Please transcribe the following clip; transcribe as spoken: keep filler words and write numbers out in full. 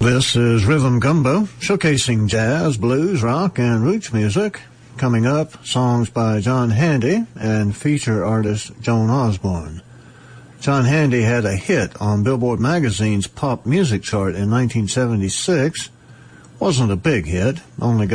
This is Rhythm Gumbo, showcasing jazz, blues, rock, and roots music. Coming up, songs by John Handy and feature artist Joan Osborne. John Handy had a hit on Billboard magazine's pop music chart in nineteen seventy-six. Wasn't a big hit, only got